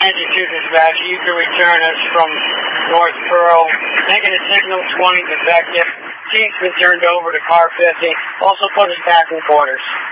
92 dispatch, you can return us from North Pearl. Negative signal 20 defective. Seat's been turned over to car 50. Also put us back in quarters.